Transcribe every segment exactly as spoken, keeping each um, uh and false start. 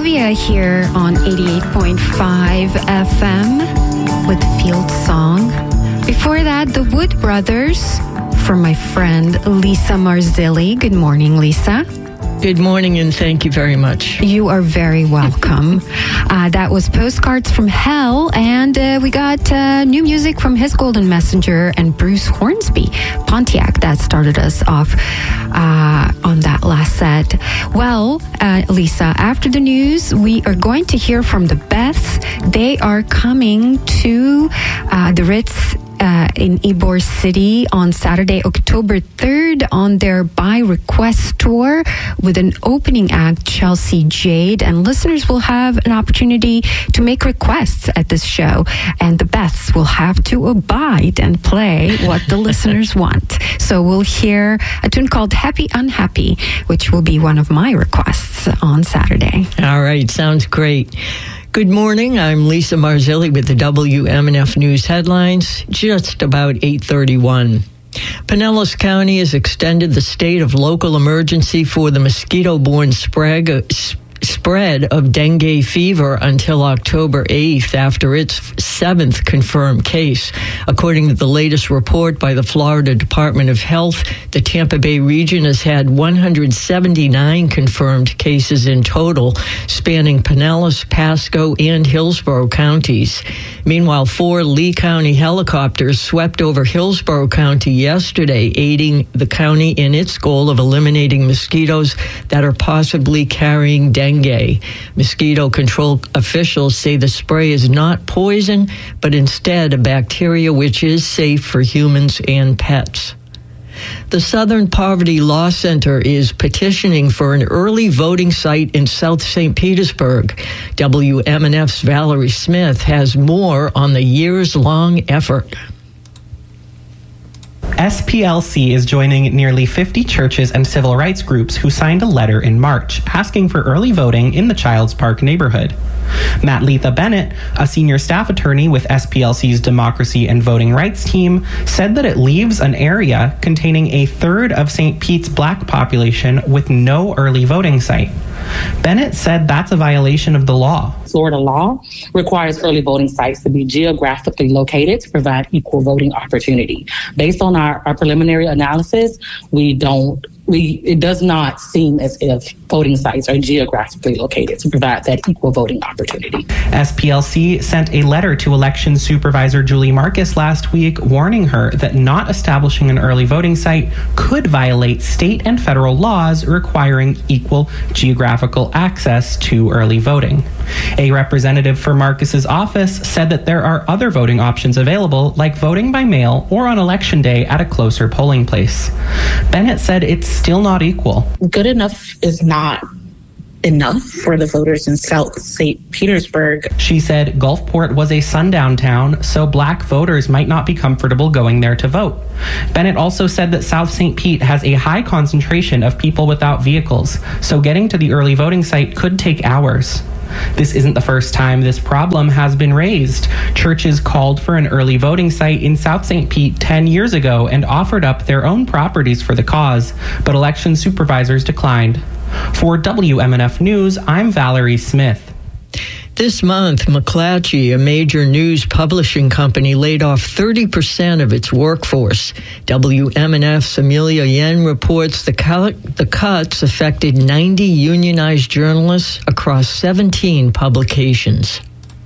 Olivia here on eighty-eight point five F M with Field Song. Before that, the Wood Brothers from my friend Lisa Marzilli. Good morning, Lisa. Good morning, and thank you very much. You are very welcome. uh, that was Postcards from Hell, and uh, we got uh, new music from His Golden Messenger and Bruce Hornsby, Pontiac. That started us off uh, on that last set. Well, uh, Lisa, after the news, we are going to hear from the Beths. They are coming to uh, the Ritz Uh, in Ybor City on Saturday, October third on their By Request tour with an opening act, Chelsea Jade, and listeners will have an opportunity to make requests at this show, and the Beths will have to abide and play what the listeners want. So we'll hear a tune called Happy Unhappy, which will be one of my requests on Saturday. All right, sounds great. Good morning. I'm Lisa Marzilli with the W M N F News headlines, just about eight thirty-one. Pinellas County has extended the state of local emergency for the mosquito-borne spread, spread of dengue fever until October eighth after its seventh confirmed case. According to the latest report by the Florida Department of Health, the Tampa Bay region has had one hundred seventy-nine confirmed cases in total, spanning Pinellas, Pasco, and Hillsborough counties. Meanwhile, four Lee County helicopters swept over Hillsborough County yesterday, aiding the county in its goal of eliminating mosquitoes that are possibly carrying dengue. Dengue. Mosquito control officials say the spray is not poison, but instead a bacteria which is safe for humans and pets. The Southern Poverty Law Center is petitioning for an early voting site in South Saint Petersburg. W M N F's Valerie Smith has more on the years-long effort. S P L C is joining nearly fifty churches and civil rights groups who signed a letter in March asking for early voting in the Childs Park neighborhood. Matt Letha Bennett, a senior staff attorney with S P L C's Democracy and Voting Rights team, said that it leaves an area containing a third of Saint Pete's black population with no early voting site. Bennett said that's a violation of the law. Florida law requires early voting sites to be geographically located to provide equal voting opportunity. Based on our, our preliminary analysis, we don't We, it does not seem as if voting sites are geographically located to provide that equal voting opportunity. S P L C sent a letter to Election Supervisor Julie Marcus last week warning her that not establishing an early voting site could violate state and federal laws requiring equal geographical access to early voting. A representative for Marcus's office said that there are other voting options available, like voting by mail or on election day at a closer polling place. Bennett said it's still not equal. Good enough is not enough for the voters in South Saint Petersburg. She said Gulfport was a sundown town, so black voters might not be comfortable going there to vote. Bennett also said that South Saint Pete has a high concentration of people without vehicles, so getting to the early voting site could take hours. This isn't the first time this problem has been raised. Churches called for an early voting site in South Saint Pete ten years ago and offered up their own properties for the cause, but election supervisors declined. For W M N F News, I'm Valerie Smith. This month, McClatchy, a major news publishing company, laid off thirty percent of its workforce. W M N F's Amelia Yen reports the, cut, the cuts affected ninety unionized journalists across seventeen publications.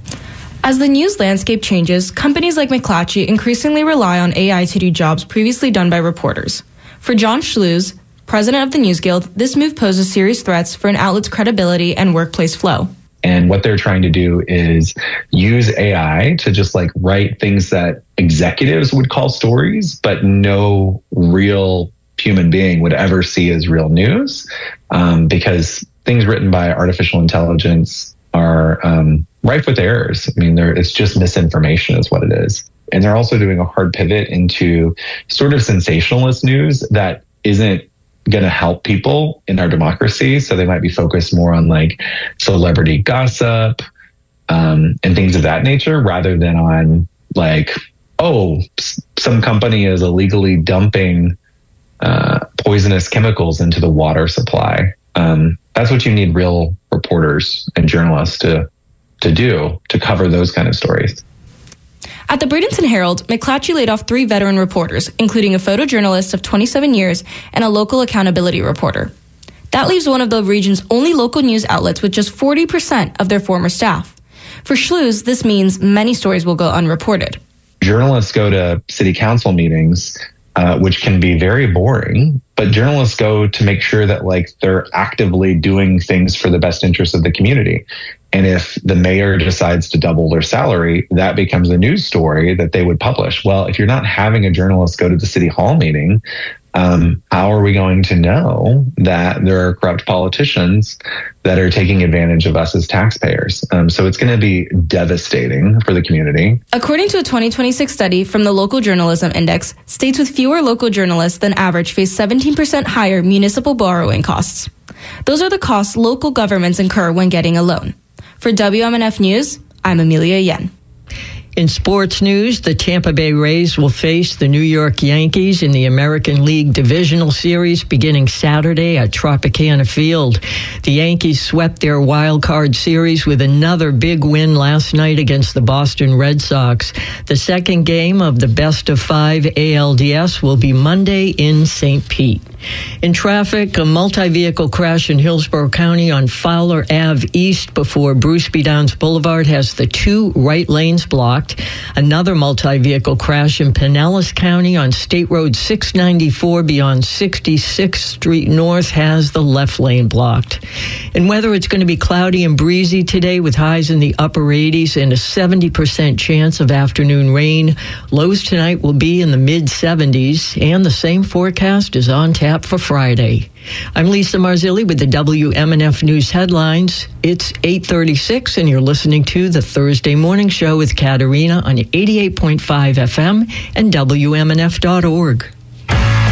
As the news landscape changes, companies like McClatchy increasingly rely on A I to do jobs previously done by reporters. For John Schlues, president of the News Guild, this move poses serious threats for an outlet's credibility and workplace flow. And what they're trying to do is use A I to just like write things that executives would call stories, but no real human being would ever see as real news, um, because things written by artificial intelligence are um, rife with errors. I mean, it's just misinformation is what it is. And they're also doing a hard pivot into sort of sensationalist news that isn't going to help people in our democracy. So they might be focused more on like celebrity gossip um, and things of that nature, rather than on like, oh, some company is illegally dumping uh, poisonous chemicals into the water supply. Um, that's what you need real reporters and journalists to to do to cover those kind of stories. At the Bradenton Herald, McClatchy laid off three veteran reporters, including a photojournalist of twenty-seven years and a local accountability reporter. That leaves one of the region's only local news outlets with just forty percent of their former staff. For Schlues, this means many stories will go unreported. Journalists go to city council meetings, uh, which can be very boring, but journalists go to make sure that like they're actively doing things for the best interest of the community. And if the mayor decides to double their salary, that becomes a news story that they would publish. Well, if you're not having a journalist go to the city hall meeting, um, how are we going to know that there are corrupt politicians that are taking advantage of us as taxpayers? Um, so it's going to be devastating for the community. According to a twenty twenty-six study from the Local Journalism Index, states with fewer local journalists than average face seventeen percent higher municipal borrowing costs. Those are the costs local governments incur when getting a loan. For W M N F News, I'm Amelia Yen. In sports news, the Tampa Bay Rays will face the New York Yankees in the American League Divisional Series beginning Saturday at Tropicana Field. The Yankees swept their wild card series with another big win last night against the Boston Red Sox. The second game of the best of five A L D S will be Monday in Saint Pete. In traffic, a multi-vehicle crash in Hillsborough County on Fowler Avenue East before Bruce B. Downs Boulevard has the two right lanes blocked. Another multi-vehicle crash in Pinellas County on State Road six ninety-four beyond sixty-sixth Street North has the left lane blocked. In weather, it's going to be cloudy and breezy today with highs in the upper eighties and a seventy percent chance of afternoon rain. Lows tonight will be in the mid seventies, and the same forecast is on tap for Friday. I'm Lisa Marzilli with the W M N F News headlines. It's eight thirty-six, and you're listening to the Thursday Morning Show with Katerina on eighty-eight point five F M and W M N F dot org.